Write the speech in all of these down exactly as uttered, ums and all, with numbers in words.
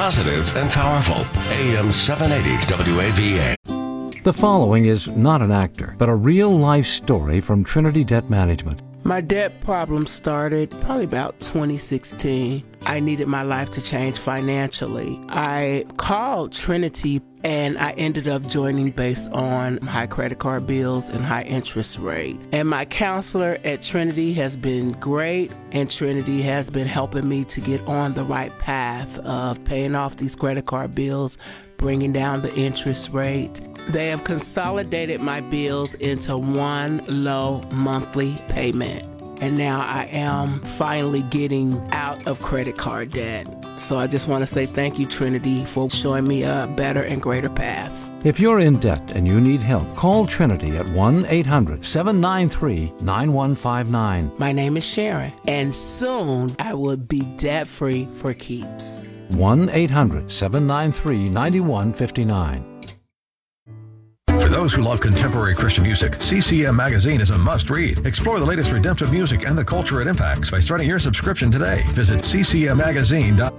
positive and powerful. A M seven eighty W A V A. The following is not an actor, but a real-life story from Trinity Debt Management. My debt problem started probably about twenty sixteen. I needed my life to change financially. I called Trinity and I ended up joining based on high credit card bills and high interest rate. And my counselor at Trinity has been great, and Trinity has been helping me to get on the right path of paying off these credit card bills, bringing down the interest rate. They have consolidated my bills into one low monthly payment. And now I am finally getting out of credit card debt. So I just want to say thank you, Trinity, for showing me a better and greater path. If you're in debt and you need help, call Trinity at one eight hundred seven nine three nine one five nine. My name is Sharon, and soon I will be debt-free for keeps. one eight hundred seven nine three nine one five nine. For those who love contemporary Christian music, C C M Magazine is a must-read. Explore the latest redemptive music and the culture it impacts by starting your subscription today. Visit c c m magazine dot com.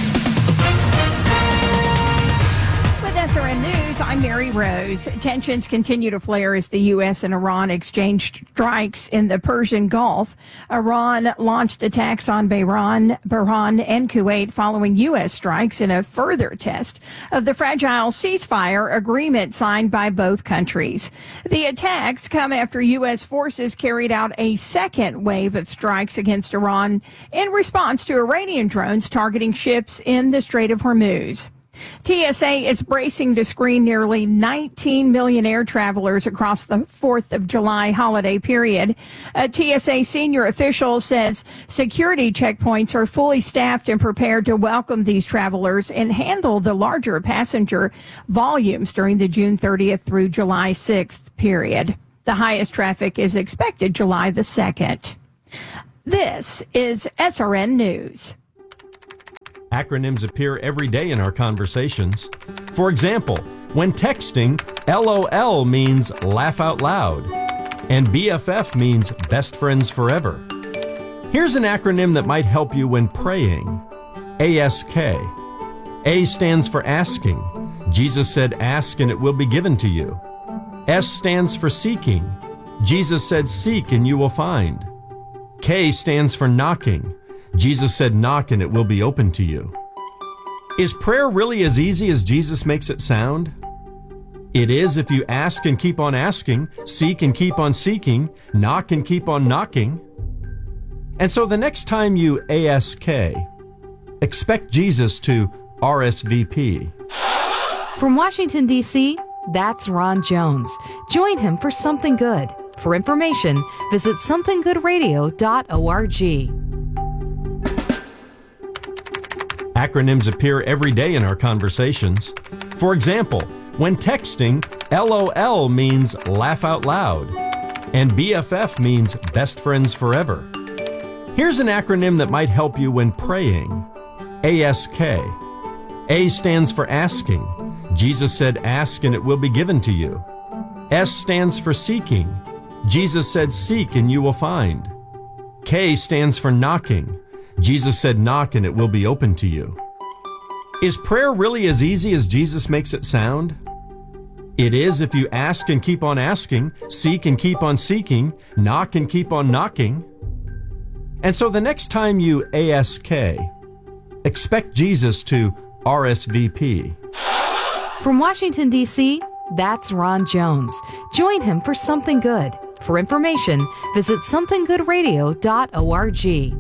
With S R N News, I'm Mary Rose. Tensions continue to flare as the U S and Iran exchanged strikes in the Persian Gulf. Iran launched attacks on Bahrain, Bahrain and Kuwait following U S strikes in a further test of the fragile ceasefire agreement signed by both countries. The attacks come after U S forces carried out a second wave of strikes against Iran in response to Iranian drones targeting ships in the Strait of Hormuz. T S A is bracing to screen nearly nineteen million air travelers across the fourth of July holiday period. A T S A senior official says security checkpoints are fully staffed and prepared to welcome these travelers and handle the larger passenger volumes during the June thirtieth through July sixth period. The highest traffic is expected July the second. This is S R N News. Acronyms appear every day in our conversations. For example, when texting, LOL means laugh out loud, and B F F means best friends forever. Here's an acronym that might help you when praying. A S K. A stands for asking. Jesus said, ask and it will be given to you. S stands for seeking. Jesus said, seek and you will find. K stands for knocking. Jesus said, knock and it will be open to you. Is prayer really as easy as Jesus makes it sound? It is if you ask and keep on asking, seek and keep on seeking, knock and keep on knocking. And so the next time you A S K, expect Jesus to R S V P. From Washington, D C, that's Ron Jones. Join him for Something Good. For information, visit something good radio dot org. Acronyms appear every day in our conversations. For example, when texting, LOL means laugh out loud, and B F F means best friends forever. Here's an acronym that might help you when praying. A S K. A stands for asking. Jesus said, ask and it will be given to you. S stands for seeking. Jesus said, seek and you will find. K stands for knocking. Jesus said, knock and it will be open to you. Is prayer really as easy as Jesus makes it sound? It is if you ask and keep on asking, seek and keep on seeking, knock and keep on knocking. And so the next time you A S K, expect Jesus to R S V P. From Washington, D C, that's Ron Jones. Join him for Something Good. For information, visit something good radio dot org.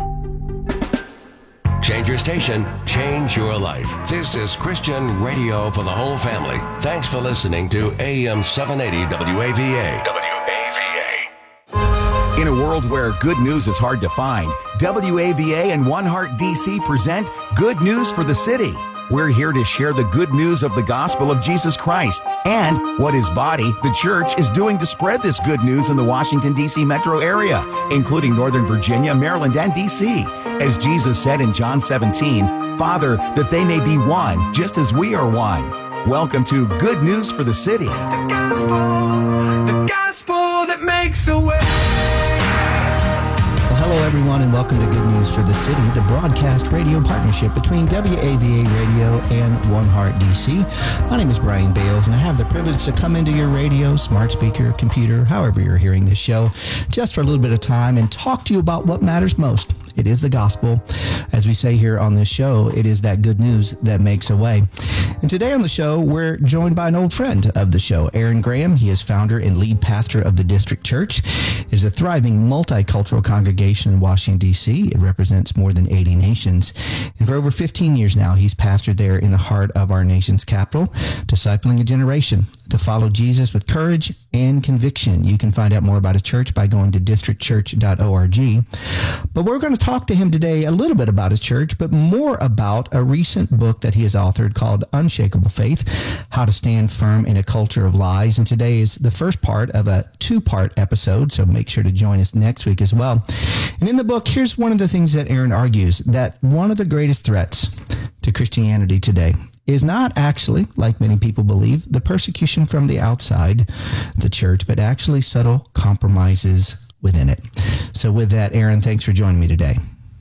Change your station, change your life. This is Christian radio for the whole family. Thanks for listening to A M seven eighty W A V A. W A V A. In a world where good news is hard to find, W A V A and One Heart D C present Good News for the City. We're here to share the good news of the gospel of Jesus Christ and what his body, the church, is doing to spread this good news in the Washington, D C metro area, including Northern Virginia, Maryland, and D C. As Jesus said in John seventeen, Father, that they may be one, just as we are one. Welcome to Good News for the City. The gospel, the gospel that makes a way. Well, Hello, everyone, and welcome to Good News for the City, the broadcast radio partnership between W A V A Radio and One Heart D C. My name is Brian Bales, and I have the privilege to come into your radio, smart speaker, computer, however you're hearing this show, just for a little bit of time and talk to you about what matters most. It is the gospel. As we say here on this show, it is that good news that makes a way. And today on the show, we're joined by an old friend of the show, Aaron Graham. He is founder and lead pastor of the District Church. It is a thriving multicultural congregation in Washington, D C. It represents more than eighty nations. And for over fifteen years now, he's pastored there in the heart of our nation's capital, discipling a generation to follow Jesus with courage and conviction. You can find out more about his church by going to district church dot org. But we're going to talk to him today a little bit about his church, but more about a recent book that he has authored called Unshakable Faith, How to Stand Firm in a Culture of Lies. And today is the first part of a two-part episode, so make sure to join us next week as well. And in the book, here's one of the things that Aaron argues, that one of the greatest threats to Christianity today is not actually, like many people believe, the persecution from the outside the church, but actually subtle compromises within it. So with that, Aaron, thanks for joining me today.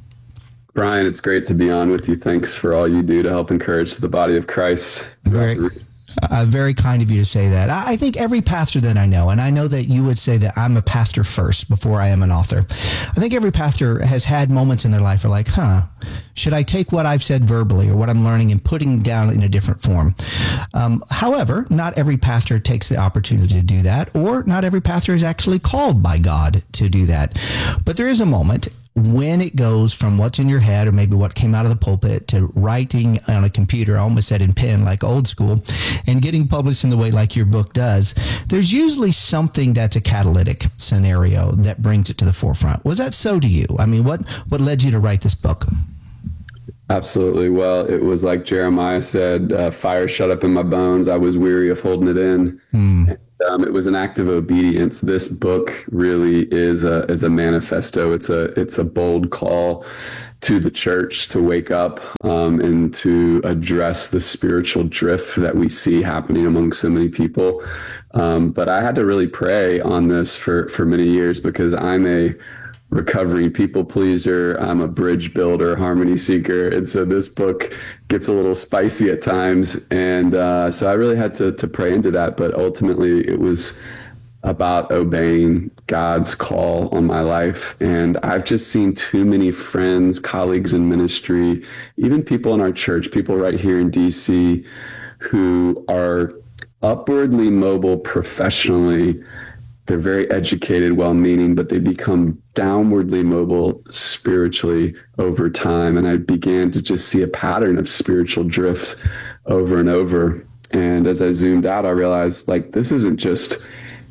Brian, it's great to be on with you. Thanks for all you do to help encourage the body of Christ. Very, uh, very kind of you to say that. I, I think every pastor that I know, and I know that you would say that I'm a pastor first before I am an author. I think every pastor has had moments in their life where like, huh, should I take what I've said verbally or what I'm learning and putting down in a different form? Um, however, not every pastor takes the opportunity to do that, or not every pastor is actually called by God to do that. But there is a moment when it goes from what's in your head or maybe what came out of the pulpit to writing on a computer, I almost said in pen, like old school, and getting published in the way like your book does. There's usually something that's a catalytic scenario that brings it to the forefront. Was that so to you? I mean, what, what led you to write this book? Absolutely. Well, it was like Jeremiah said, uh, fire shut up in my bones. I was weary of holding it in. Hmm. And, um, it was an act of obedience. This book really is a, is a manifesto. It's a, it's a bold call to the church to wake up um, and to address the spiritual drift that we see happening among so many people. Um, but I had to really pray on this for, for many years because I'm a recovering people pleaser. I'm a bridge builder, harmony seeker. And so this book gets a little spicy at times. And uh, so I really had to, to pray into that. But ultimately, it was about obeying God's call on my life. And I've just seen too many friends, colleagues in ministry, even people in our church, people right here in D C who are upwardly mobile professionally. They're very educated, well-meaning, but they become downwardly mobile spiritually over time. And I began to just see a pattern of spiritual drift over and over. And as I zoomed out, I realized, like, this isn't just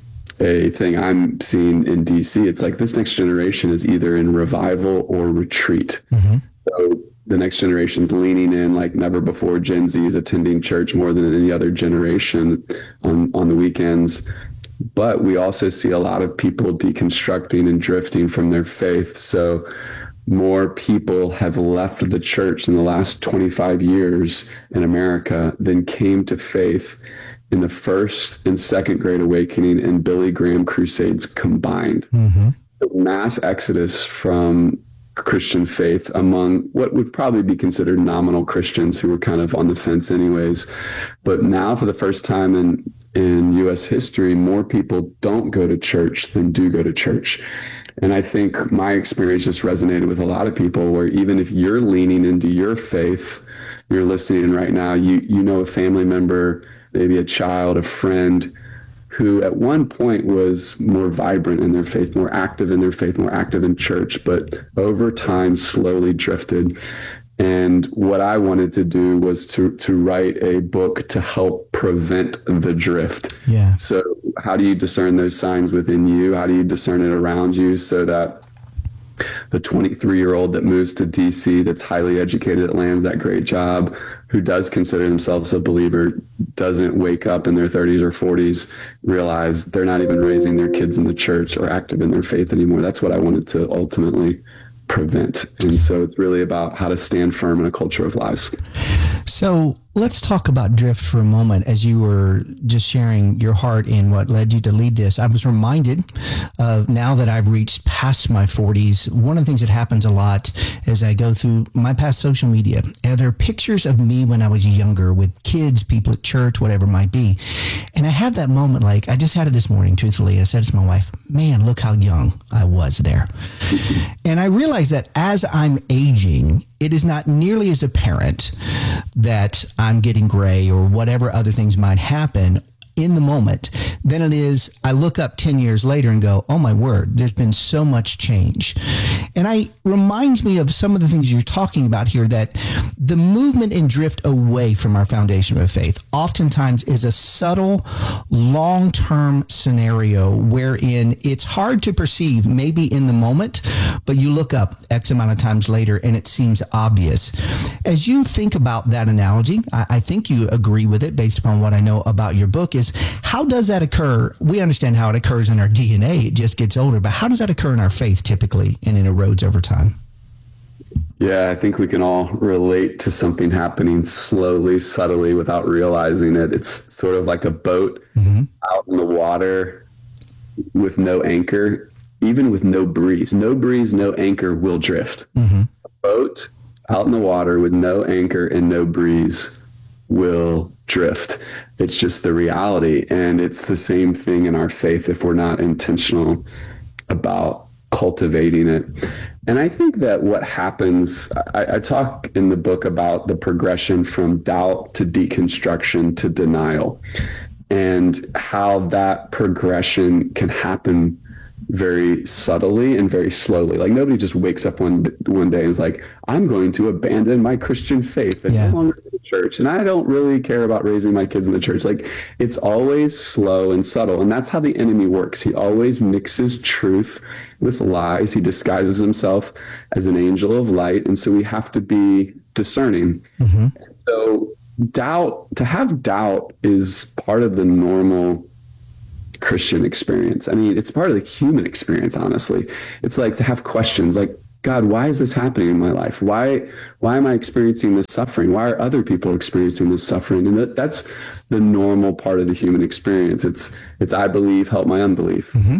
a thing I'm seeing in D C. It's like this next generation is either in revival or retreat. Mm-hmm. So the next generation's leaning in like never before. Gen Z is attending church more than any other generation on, on the weekends. But we also see a lot of people deconstructing and drifting from their faith. So more people have left the church in the last twenty-five years in America than came to faith in the first and second Great Awakening and Billy Graham crusades combined. Mm-hmm. The mass exodus from Christian faith among what would probably be considered nominal Christians who were kind of on the fence anyways. But now for the first time in, in U S history, more people don't go to church than do go to church. And I think my experience just resonated with a lot of people where even if you're leaning into your faith, you're listening right now, you, you know a family member, maybe a child, a friend, who at one point was more vibrant in their faith, more active in their faith, more active in church, but over time slowly drifted. And what I wanted to do was to to write a book to help prevent the drift. Yeah. So how do you discern those signs within you? How do you discern it around you so that the twenty-three-year-old that moves to D C, that's highly educated, that lands that great job, who does consider themselves a believer, doesn't wake up in their thirties or forties, realize they're not even raising their kids in the church or active in their faith anymore. That's what I wanted to ultimately prevent. And so it's really about how to stand firm in a culture of lies. So Let's talk about drift for a moment. As you were just sharing your heart in what led you to lead this, I was reminded of, now that I've reached past my forties, one of the things that happens a lot as I go through my past social media, and there are pictures of me when I was younger with kids, people at church, whatever it might be. And I have that moment, like I just had it this morning, truthfully. I said to my wife, man, look how young I was there. And I realized that as I'm aging, it is not nearly as apparent that I'm getting gray or whatever other things might happen in the moment than it is I look up ten years later and go, oh my word, there's been so much change. And I reminds me of some of the things you're talking about here, that the movement and drift away from our foundation of faith oftentimes is a subtle, long-term scenario wherein it's hard to perceive maybe in the moment, but you look up X amount of times later and it seems obvious. As you think about that analogy, I, I think you agree with it based upon what I know about your book, is how does that occur? We understand how it occurs in our D N A. It just gets older. But how does that occur in our faith typically, and it erodes over time? Yeah, I think we can all relate to something happening slowly, subtly, without realizing it. It's sort of like a boat mm-hmm. out in the water with no anchor, even with no breeze. No breeze, no anchor will drift. Mm-hmm. A boat out in the water with no anchor and no breeze will drift. It's just the reality. And it's the same thing in our faith if we're not intentional about cultivating it. And I think that what happens, I, I talk in the book about the progression from doubt to deconstruction to denial, and how that progression can happen very subtly and very slowly. Like nobody just wakes up one one day and is like, I'm going to abandon my Christian faith and yeah. no longer go to church, and I don't really care about raising my kids in the church. Like it's always slow and subtle, and that's how the enemy works. He always mixes truth with lies. He disguises himself as an angel of light, and so we have to be discerning. Mm-hmm. So doubt, to have doubt is part of the normal Christian experience. I mean, it's part of the human experience, honestly. It's like to have questions like, God, why is this happening in my life? Why, why am I experiencing this suffering? Why are other people experiencing this suffering? And that, that's the normal part of the human experience. It's, it's, I believe, help my unbelief. Mm-hmm.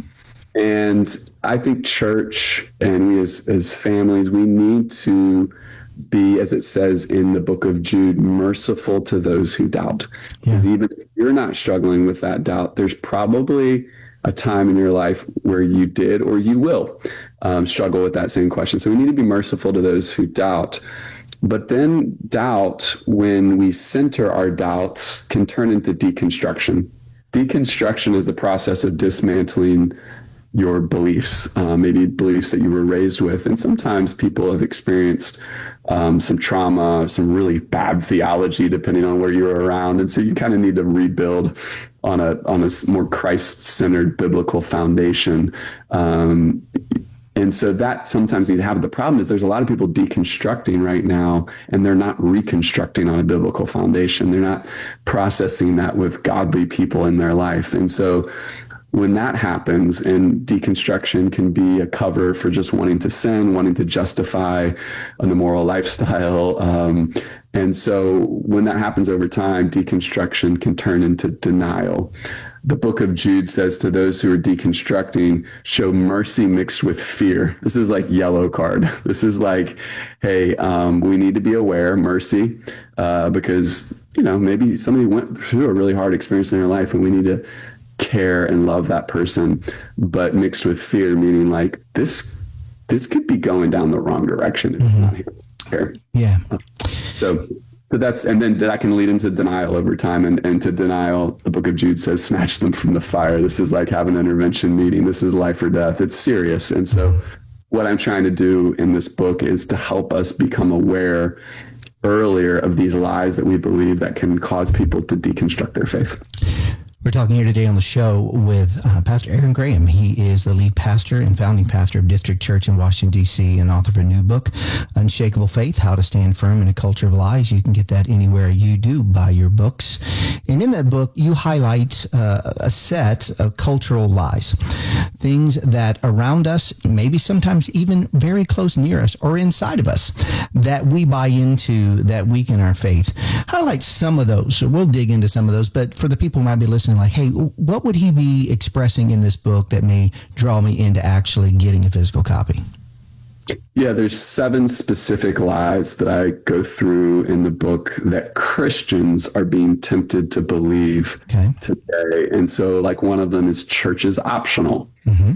And I think church and we as, as families, we need to be, as it says in the book of Jude, merciful to those who doubt. Because yeah. even if you're not struggling with that doubt, there's probably a time in your life where you did or you will um, struggle with that same question. So we need to be merciful to those who doubt. But then doubt, when we center our doubts, can turn into deconstruction. Deconstruction is the process of dismantling your beliefs, uh, maybe beliefs that you were raised with. And sometimes people have experienced um, some trauma, some really bad theology, depending on where you were around. And so you kind of need to rebuild on a on a more Christ-centered biblical foundation. Um, and so that sometimes needs to happen. The problem is there's a lot of people deconstructing right now, and they're not reconstructing on a biblical foundation. They're not processing that with godly people in their life. And so when that happens, and deconstruction can be a cover for just wanting to sin, wanting to justify an immoral lifestyle. Um, and so when that happens over time, deconstruction can turn into denial. The book of Jude says to those who are deconstructing, show mercy mixed with fear. This is like yellow card. This is like, hey, um, we need to be aware, mercy, uh, because, you know, maybe somebody went through a really hard experience in their life, and we need to care and love that person, but mixed with fear, meaning like this, this could be going down the wrong direction if mm-hmm. it's not here. Yeah. So, so that's, and then that can lead into denial over time. And, and to denial, the book of Jude says, snatch them from the fire. This is like having an intervention meeting. This is life or death. It's serious. And so what I'm trying to do in this book is to help us become aware earlier of these lies that we believe that can cause people to deconstruct their faith. We're talking here today on the show with uh, Pastor Aaron Graham. He is the lead pastor and founding pastor of District Church in Washington, D C, and author of a new book, Unshakable Faith, How to Stand Firm in a Culture of Lies. You can get that anywhere you do buy your books. And in that book, you highlight uh, a set of cultural lies, things that around us, maybe sometimes even very close near us or inside of us, that we buy into that weaken our faith. Highlight some of those. So we'll dig into some of those, but for the people who might be listening, like, hey, what would he be expressing in this book that may draw me into actually getting a physical copy? Yeah, there's seven specific lies that I go through in the book that Christians are being tempted to believe okay. today. And so, like, one of them is church is optional. Mm-hmm.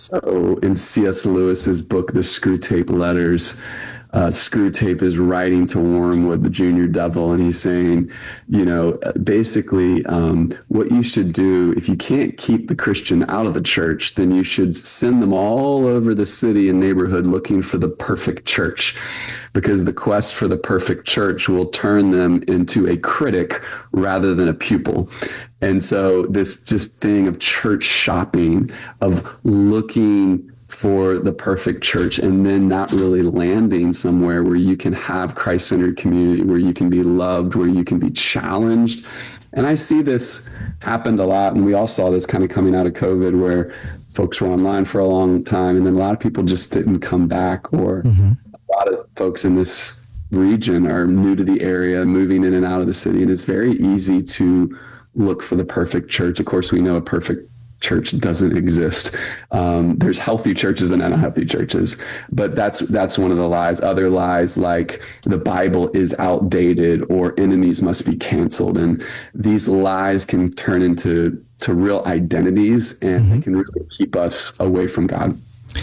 So in C S Lewis's book, The Screwtape Letters, Uh, Screwtape is writing to Wormwood, the junior devil, and he's saying, you know, basically um, what you should do, if you can't keep the Christian out of the church, then you should send them all over the city and neighborhood looking for the perfect church, because the quest for the perfect church will turn them into a critic rather than a pupil. And so this just thing of church shopping, of looking for the perfect church and then not really landing somewhere where you can have Christ-centered community, where you can be loved, where you can be challenged. And I see this happened a lot, and we all saw this kind of coming out of COVID, where folks were online for a long time, and then a lot of people just didn't come back, or mm-hmm. a lot of folks in this region are new to the area, moving in and out of the city, and it's very easy to look for the perfect church. Of course, we know a perfect church doesn't exist. Um, there's healthy churches and unhealthy churches, but that's that's one of the lies. Other lies like the Bible is outdated or enemies must be canceled, and these lies can turn into to real identities, and mm-hmm. they can really keep us away from God.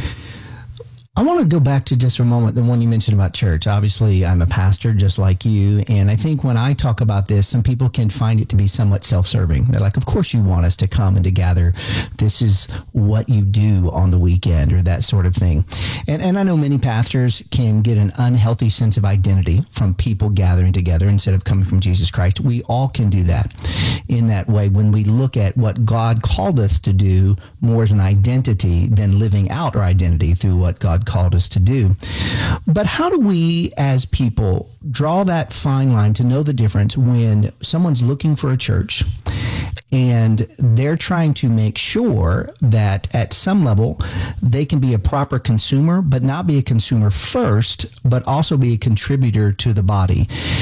I want to go back to just for a moment the one you mentioned about church. Obviously, I'm a pastor just like you, and I think when I talk about this, some people can find it to be somewhat self-serving. They're like, of course you want us to come and to gather. This is what you do on the weekend, or that sort of thing. And and I know many pastors can get an unhealthy sense of identity from people gathering together instead of coming from Jesus Christ. We all can do that in that way when we look at what God called us to do more as an identity than living out our identity through what God called us to do. But how do we as people draw that fine line to know the difference when someone's looking for a church and they're trying to make sure that at some level they can be a proper consumer, but not be a consumer first, but also be a contributor to the body?